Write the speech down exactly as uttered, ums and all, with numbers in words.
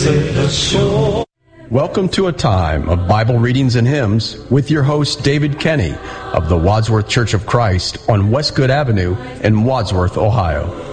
sailor shore. Welcome to a time of Bible readings and hymns with your host, David Kenny of the Wadsworth Church of Christ on Westgood Avenue in Wadsworth, Ohio.